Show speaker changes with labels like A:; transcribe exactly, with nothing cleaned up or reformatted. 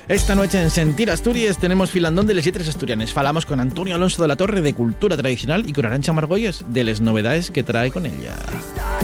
A: Esta noche en Sentir Asturias tenemos filandón de les lletres asturianes. Falamos con Antonio Alonso de la Torre de Cultura Tradicional y con Arantxa Margolles de les novedades que trae con ella.